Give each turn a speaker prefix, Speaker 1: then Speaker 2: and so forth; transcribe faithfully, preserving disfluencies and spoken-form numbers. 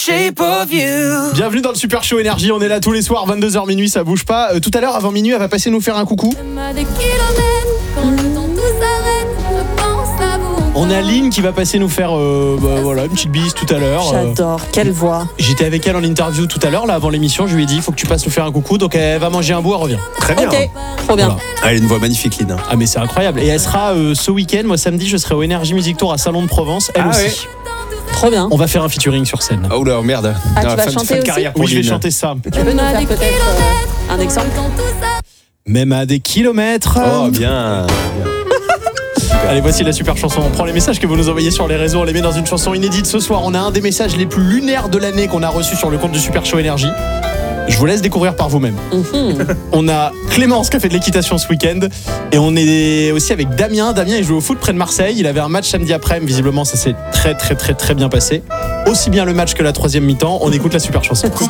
Speaker 1: Shape of you.
Speaker 2: Bienvenue dans le Super Show Énergie, on est là tous les soirs, vingt-deux heures minuit, ça bouge pas. Euh, tout à l'heure, avant minuit, elle va passer nous faire un coucou. On a Lynn qui va passer nous faire euh, bah, voilà, une petite bise tout à l'heure.
Speaker 3: J'adore, euh, quelle voix.
Speaker 2: J'étais avec elle en interview tout à l'heure, là, avant l'émission, je lui ai dit, il faut que tu passes nous faire un coucou, donc elle va manger un bout, elle revient.
Speaker 4: Très bien.
Speaker 3: Ok, trop bien.
Speaker 2: Voilà.
Speaker 4: Elle a une voix magnifique, Lynn.
Speaker 2: Ah mais c'est incroyable. Et elle sera euh, ce week-end, moi samedi, je serai au Energy Music Tour à Salon de Provence, elle
Speaker 4: Ah
Speaker 2: aussi.
Speaker 4: ouais.
Speaker 3: Trop bien.
Speaker 2: On va faire un featuring sur scène.
Speaker 4: Oh là, merde.
Speaker 3: Ah, tu vas
Speaker 4: fin de-
Speaker 3: chanter
Speaker 4: fin de
Speaker 3: aussi
Speaker 4: carrière pour
Speaker 2: Oui, je vais
Speaker 4: Lynn.
Speaker 2: chanter ça.
Speaker 3: Tu peux nous faire peut-être euh, un exemple?
Speaker 2: Même à des kilomètres.
Speaker 4: Oh, bien.
Speaker 2: Allez, voici la super chanson. On prend les messages que vous nous envoyez sur les réseaux, on les met dans une chanson inédite. Ce soir, on a un des messages les plus lunaires de l'année qu'on a reçu sur le compte du Super Show Énergie. Je vous laisse découvrir par vous-même.
Speaker 3: Mm-hmm.
Speaker 2: On a Clémence qui a fait de l'équitation ce week-end. Et on est aussi avec Damien. Damien, il joue au foot près de Marseille. Il avait un match samedi après-midi. Visiblement, ça s'est très, très, très, très bien passé. Aussi bien le match que la troisième mi-temps. On écoute la super chanson.
Speaker 1: Coucou